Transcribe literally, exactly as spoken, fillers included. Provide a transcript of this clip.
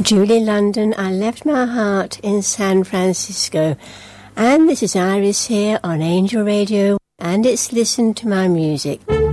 Julie London, I left my heart in San Francisco. And this is Iris here on Angel Radio, and it's Listen to My Music.